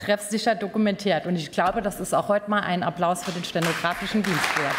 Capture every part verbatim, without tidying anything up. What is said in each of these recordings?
treffsicher dokumentiert. Und ich glaube, das ist auch heute mal ein Applaus für den stenografischen Dienst wert.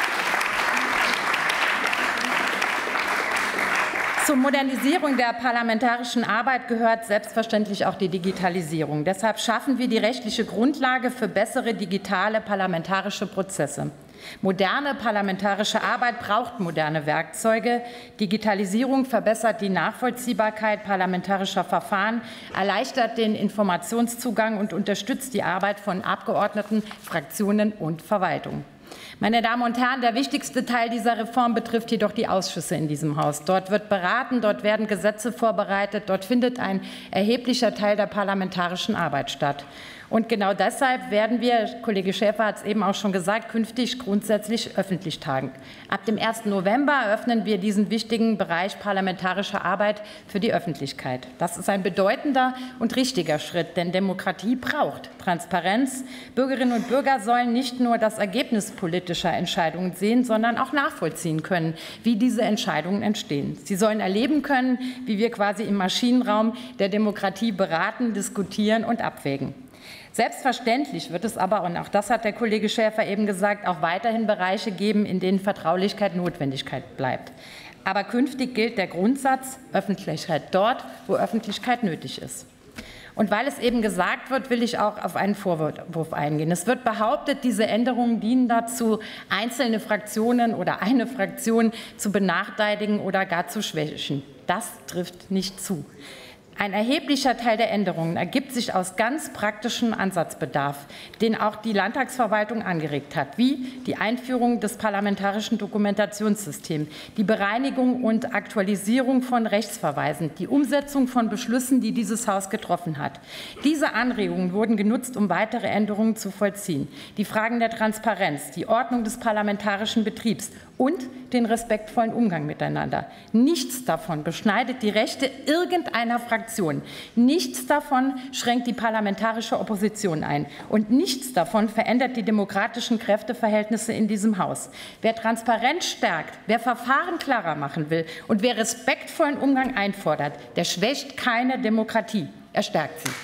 Zur Modernisierung der parlamentarischen Arbeit gehört selbstverständlich auch die Digitalisierung. Deshalb schaffen wir die rechtliche Grundlage für bessere digitale parlamentarische Prozesse. Moderne parlamentarische Arbeit braucht moderne Werkzeuge. Digitalisierung verbessert die Nachvollziehbarkeit parlamentarischer Verfahren, erleichtert den Informationszugang und unterstützt die Arbeit von Abgeordneten, Fraktionen und Verwaltung. Meine Damen und Herren, der wichtigste Teil dieser Reform betrifft jedoch die Ausschüsse in diesem Haus. Dort wird beraten, dort werden Gesetze vorbereitet, dort findet ein erheblicher Teil der parlamentarischen Arbeit statt. Und genau deshalb werden wir, Kollege Schäfer hat es eben auch schon gesagt, künftig grundsätzlich öffentlich tagen. Ab dem ersten November eröffnen wir diesen wichtigen Bereich parlamentarische Arbeit für die Öffentlichkeit. Das ist ein bedeutender und richtiger Schritt, denn Demokratie braucht Transparenz. Bürgerinnen und Bürger sollen nicht nur das Ergebnis politischer Entscheidungen sehen, sondern auch nachvollziehen können, wie diese Entscheidungen entstehen. Sie sollen erleben können, wie wir quasi im Maschinenraum der Demokratie beraten, diskutieren und abwägen. Selbstverständlich wird es aber, und auch das hat der Kollege Schäfer eben gesagt, auch weiterhin Bereiche geben, in denen Vertraulichkeit Notwendigkeit bleibt. Aber künftig gilt der Grundsatz Öffentlichkeit dort, wo Öffentlichkeit nötig ist. Und weil es eben gesagt wird, will ich auch auf einen Vorwurf eingehen. Es wird behauptet, diese Änderungen dienen dazu, einzelne Fraktionen oder eine Fraktion zu benachteiligen oder gar zu schwächen. Das trifft nicht zu. Ein erheblicher Teil der Änderungen ergibt sich aus ganz praktischem Ansatzbedarf, den auch die Landtagsverwaltung angeregt hat, wie die Einführung des parlamentarischen Dokumentationssystems, die Bereinigung und Aktualisierung von Rechtsverweisen, die Umsetzung von Beschlüssen, die dieses Haus getroffen hat. Diese Anregungen wurden genutzt, um weitere Änderungen zu vollziehen. Die Fragen der Transparenz, die Ordnung des parlamentarischen Betriebs und den respektvollen Umgang miteinander. Nichts davon beschneidet die Rechte irgendeiner Fraktion. Nichts davon schränkt die parlamentarische Opposition ein. Und nichts davon verändert die demokratischen Kräfteverhältnisse in diesem Haus. Wer Transparenz stärkt, wer Verfahren klarer machen will und wer respektvollen Umgang einfordert, der schwächt keine Demokratie, er stärkt sie.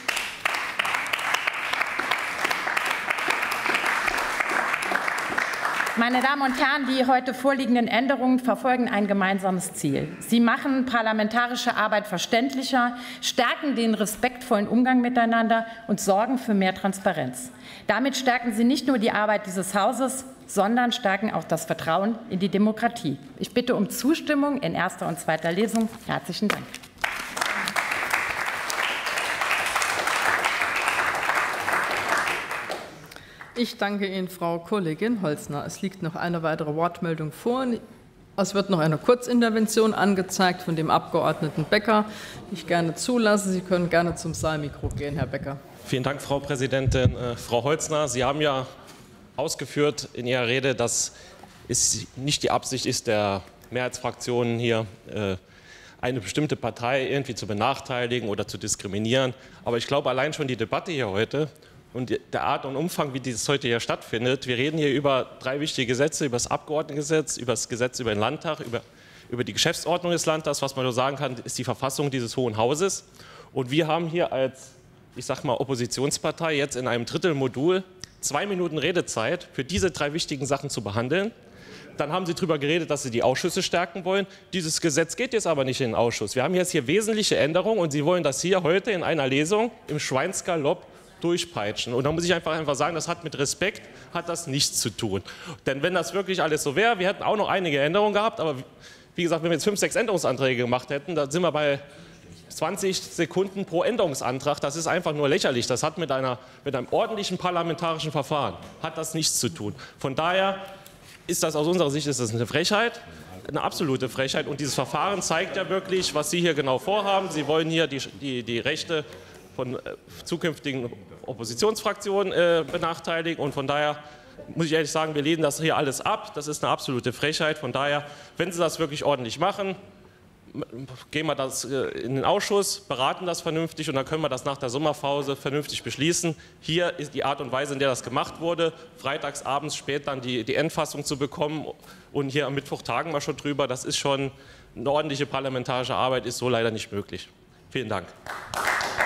Meine Damen und Herren, die heute vorliegenden Änderungen verfolgen ein gemeinsames Ziel. Sie machen parlamentarische Arbeit verständlicher, stärken den respektvollen Umgang miteinander und sorgen für mehr Transparenz. Damit stärken sie nicht nur die Arbeit dieses Hauses, sondern stärken auch das Vertrauen in die Demokratie. Ich bitte um Zustimmung in erster und zweiter Lesung. Herzlichen Dank. Ich danke Ihnen, Frau Kollegin Holzner. Es liegt noch eine weitere Wortmeldung vor. Es wird noch eine Kurzintervention angezeigt von dem Abgeordneten Becker, die ich gerne zulasse. Sie können gerne zum Saalmikro gehen, Herr Becker. Vielen Dank, Frau Präsidentin. Äh, Frau Holzner, Sie haben ja ausgeführt in Ihrer Rede, dass es nicht die Absicht ist, der Mehrheitsfraktionen hier äh, eine bestimmte Partei irgendwie zu benachteiligen oder zu diskriminieren. Aber ich glaube, allein schon die Debatte hier heute und der Art und Umfang, wie dieses heute hier stattfindet. Wir reden hier über drei wichtige Gesetze, über das Abgeordnetengesetz, über das Gesetz über den Landtag, über, über die Geschäftsordnung des Landtags. Was man nur sagen kann, ist die Verfassung dieses Hohen Hauses. Und wir haben hier als, ich sag mal, Oppositionspartei jetzt in einem Drittelmodul zwei Minuten Redezeit für diese drei wichtigen Sachen zu behandeln. Dann haben Sie darüber geredet, dass Sie die Ausschüsse stärken wollen. Dieses Gesetz geht jetzt aber nicht in den Ausschuss. Wir haben jetzt hier wesentliche Änderungen und Sie wollen das hier heute in einer Lesung im Schweinsgalopp durchpeitschen. Und da muss ich einfach, einfach sagen, das hat mit Respekt hat das nichts zu tun. Denn wenn das wirklich alles so wäre, wir hätten auch noch einige Änderungen gehabt, aber wie gesagt, wenn wir jetzt fünf, sechs Änderungsanträge gemacht hätten, dann sind wir bei zwanzig Sekunden pro Änderungsantrag. Das ist einfach nur lächerlich. Das hat mit, einer, mit einem ordentlichen parlamentarischen Verfahren hat das nichts zu tun. Von daher ist das aus unserer Sicht ist das eine Frechheit, eine absolute Frechheit. Und dieses Verfahren zeigt ja wirklich, was Sie hier genau vorhaben. Sie wollen hier die, die, die Rechte von äh, zukünftigen Oppositionsfraktionen äh, benachteiligen. Und von daher muss ich ehrlich sagen, wir lehnen das hier alles ab. Das ist eine absolute Frechheit. Von daher, wenn Sie das wirklich ordentlich machen, gehen wir das äh, in den Ausschuss, beraten das vernünftig und dann können wir das nach der Sommerpause vernünftig beschließen. Hier ist die Art und Weise, in der das gemacht wurde, freitags abends spät dann die, die Endfassung zu bekommen und hier am Mittwoch tagen wir schon drüber. Das ist schon eine ordentliche parlamentarische Arbeit, ist so leider nicht möglich. Vielen Dank.